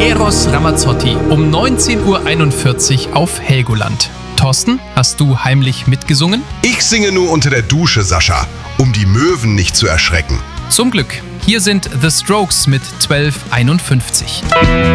Eros Ramazzotti um 19.41 Uhr auf Helgoland. Thorsten, hast du heimlich mitgesungen? Ich singe nur unter der Dusche, Sascha, um die Möwen nicht zu erschrecken. Zum Glück. Hier sind The Strokes mit 1251.